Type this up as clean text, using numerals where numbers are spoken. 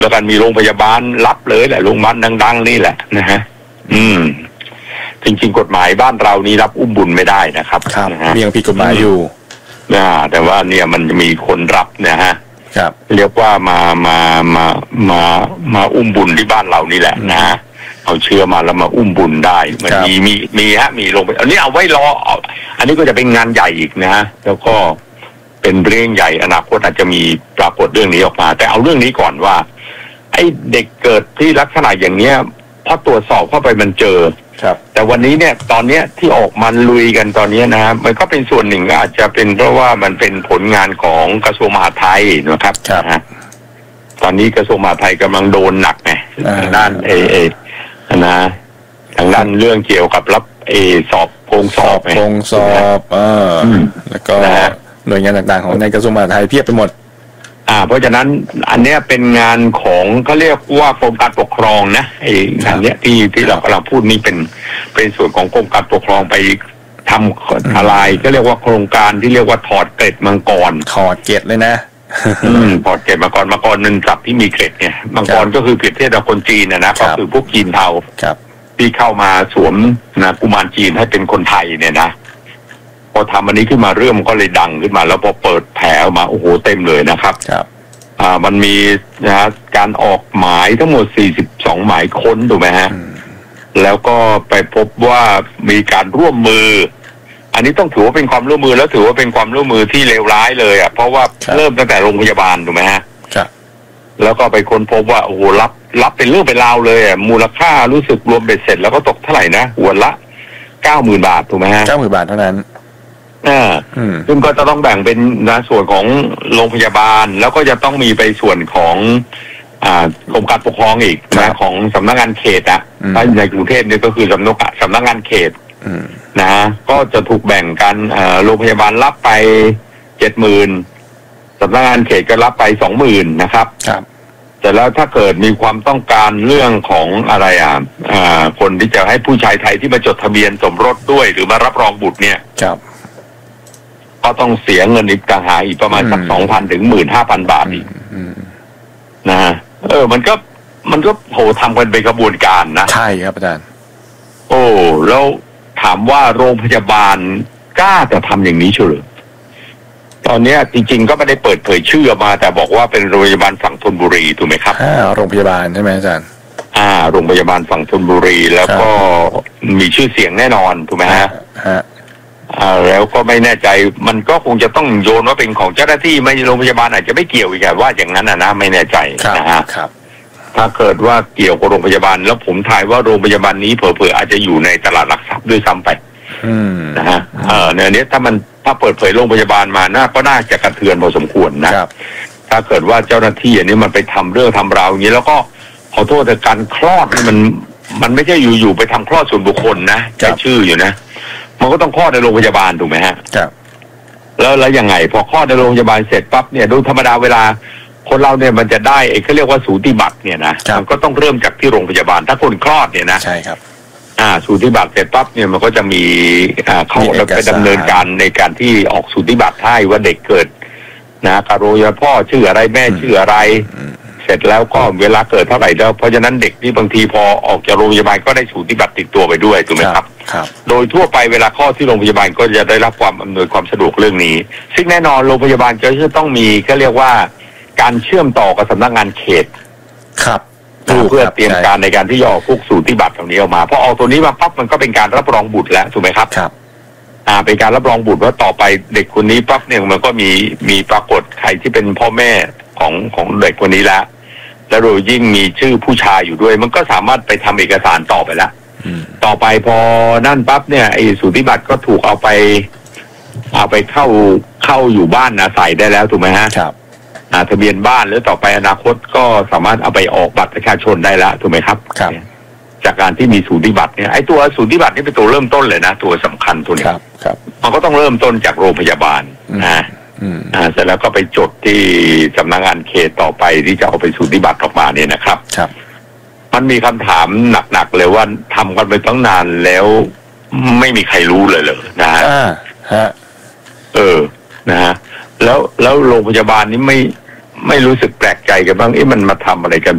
แล้วกันมีโรงพยาบาลรับเลยแหละโรงพยาบาลดังๆนี่แหละนะฮะจริงๆกฎหมายบ้านเรานี่รับอุ้มบุญไม่ได้นะครับมียังผิดกฎหมายอยู่แต่ว่าเนี่ยมันจะมีคนรับนะฮะเรียกว่ามาอุ้มบุญที่บ้านเรานี่แหละนะฮะเอาเชื้อมาแล้วมาอุ้มบุญได้มันมีลงไปอันนี้เอาไว้รออันนี้ก็จะเป็นงานใหญ่อีกนะฮะแล้วก็เป็นเรื่องใหญ่อนาคตอาจจะมีปรากฏเรื่องนี้ออกมาแต่เอาเรื่องนี้ก่อนว่าไอ้เด็กเกิดที่ลักษณะอย่างเนี้ยพอตรวจสอบเข้าไปมันเจอแต่วันนี้เนี่ยตอนเนี้ยที่ออกมาลุยกันตอนนี้นะฮะมันก็เป็นส่วนหนึ่งอาจจะเป็นเพราะว่ามันเป็นผลงานของกระทรวงมหาดไทยนะครับตอนนี้กระทรวงมหาดไทยกำลังโดนหนักไงทางด้านนะทางด้านเรื่องเกี่ยวกับรับสอบโกงสอบแล้วก็หน่วยงานต่างๆของในกระทรวงมหาดไทยเพียบไปหมดเพราะฉะนั้นอันเนี้ยเป็นงานของเขาเรียกว่ากรมการปกครองนะงานเนี้ยที่เรากำลังพูดนี่เป็นส่วนของกรมการปกครองไปทำอะไรก็เรียกว่าโครงการที่เรียกว่าถอดเกล็ดมังกรถอดเกล็ดเลยนะถอดเกล็ดมังกรเป็นศัพท์ที่มีเกล็ดไงมังกรก็คือเปรียบเทียบกับคนจีนนะก็คือพวกจีนเทาที่เข้ามาสวมนะกุมารจีนให้เป็นคนไทยเนี่ยนะพอทำอันนี้ขึ้นมาเรื่องมันก็เลยดังขึ้นมาแล้วพอเปิดแผลออกมาโอ้โหเต็มเลยนะครับมันมีนะฮะการออกหมายทั้งหมด42หมายค้นถูกไหมฮะแล้วก็ไปพบว่ามีการร่วมมืออันนี้ต้องถือว่าเป็นความร่วมมือแล้วถือว่าเป็นความร่วมมือที่เลวร้ายเลยเพราะว่าเริ่มตั้งแต่โรงพยาบาลถูกไหมฮะแล้วก็ไปค้นพบว่าโอ้โหรับเป็นเรื่องเป็นราวเลยมูลค่ารู้สึกรวมเบ็ดเสร็จแล้วก็ตกเท่าไหร่นะหัวละ 90,000 บาทถูกไหมฮะ 90,000 บาทเท่านั้นซึ่งก็จะต้องแบ่งเป็นส่วนของโรงพยาบาลแล้วก็จะต้องมีไปส่วนของกรมการปกครองอีกนะของสำนักงานเขตถ้าในกรุงเทพเนี่ยก็คือสำนักงานเขตนะก็จะถูกแบ่งกันโรงพยาบาลรับไป 70,000สำนักงานเขตก็รับไป 20,000นะครับแต่แล้วถ้าเกิดมีความต้องการเรื่องของอะไรคนที่จะให้ผู้ชายไทยที่มาจดทะเบียนสมรสด้วยหรือมารับรองบุตรเนี่ยก็ต้องเสียเงินอีกต่างหากอีกประมาณสัก 2,000 ถึง 15,000 บาทอีกนะมันก็โหทำกันเป็นกระบวนการนะใช่ครับอาจารย์แล้วถามว่าโรงพยาบาลกล้าจะทำอย่างนี้เฉยตอนนี้จริงๆก็ไม่ได้เปิดเผยชื่อมาแต่บอกว่าเป็นโรงพยาบาลฝั่งธนบุรีถูกไหมครับโรงพยาบาลใช่ไหมอาจารย์โรงพยาบาลฝั่งธนบุรีแล้วก็มีชื่อเสียงแน่นอนถูกไหมฮะแล้วก็ไม่แน่ใจมันก็คงจะต้องโยนว่าเป็นของเจ้าหน้าที่ไม่โรงพยาบาลอาจจะไม่เกี่ยวอีกว่าอย่างนั้นนะไม่แน่ใจนะฮะถ้าเกิดว่าเกี่ยวกับโรงพยาบาลแล้วผมทายว่าโรงพยาบาลนี้เผลอๆอาจจะอยู่ในตลาดหลักทรัพย์ด้วยซ้ำไปนะฮะเนี่ยถ้าเปิดเผยโรงพยาบาลมาก็น่าจะกระเทือนพอสมควรนะถ้าเกิดว่าเจ้าหน้าที่อันนี้มันไปทำเรื่องทำราวอย่างนี้แล้วก็ขอโทษแต่การคลอดนี่มันไม่ใช่อยู่ๆไปทำคลอดส่วนบุคคลนะใช้ชื่ออยู่นะมันก็ต้องคลอดในโรงพยาบาลถูกไหมฮะแล้วยังไงพอคลอดในโรงพยาบาลเสร็จปั๊บเนี่ยโดยธรรมดาเวลาคนเราเนี่ยมันจะได้เขาเรียกว่าสูติบัตรเนี่ยนะมันก็ต้องเริ่มจากที่โรงพยาบาลถ้าคนคลอดเนี่ยนะใช่ครับสูติบัตรเสร็จปั๊บเนี่ยมันก็จะมีเขาไปดำเนินการในการที่ออกสูติบัตรให้ว่าเด็กเกิดนะกะโรยพ่อชื่ออะไรแม่ชื่ออะไรเสร็จแล้วก็เวลาเกิดเท่าไหร่แล้วเพราะฉะนั้นเด็กนี่บางทีพอออกจากโรงพยาบาลก็ได้สูติบัตรติดตัวไปด้วยถูกไหมครับโดยทั่วไปเวลาคลอดที่โรงพยาบาลก็จะได้รับความอำนวยความสะดวกเรื่องนี้ซึ่งแน่นอนโรงพยาบาลก็จะต้องมีก็เรียกว่าการเชื่อมต่อกับสำนักงานเขตเพื่อเตรียมการในการที่จะออกพวกสูติบัตรตรงนี้ออกมาพอออกตัวนี้มาปั๊บมันก็เป็นการรับรองบุตรแล้วถูกไหมครับเป็นการรับรองบุตรว่าต่อไปเด็กคนนี้ปั๊บเนี่ยมันก็มีปรากฏใครที่เป็นพ่อแม่ของเด็กคนนี้แล้วโดยยิ่งมีชื่อผู้ชายอยู่ด้วยมันก็สามารถไปทำเอกสารต่อไปแล้วต่อไปพอนั่นปั๊บเนี่ยไอ้สูติบัตรก็ถูกเอาไปเข้าอยู่บ้านอาศัยได้แล้วถูกไหมฮะทะเบียนบ้านแล้วต่อไปอนาคตก็สามารถเอาไปออกบัตรประชาชนได้แล้วถูกไหมครับจากการที่มีสูติบัตรเนี่ยไอ้ตัวสูติบัตรนี่เป็นตัวเริ่มต้นเลยนะตัวสำคัญตัวนี้มันก็ต้องเริ่มต้นจากโรงพยาบาลเสร็จแล้วก็ไปจดที่สำนักงานเขตต่อไปที่จะเอาไปสูติบัตรออกมาเนี่ยนะครับมันมีคำถามหนักๆเลยว่าทำกันไปตั้งนานแล้วไม่มีใครรู้เลยนะฮะนะฮะแล้วโรงพยาบาลนี้ไม่รู้สึกแปลกใจกันบ้างมันมาทำอะไรกัน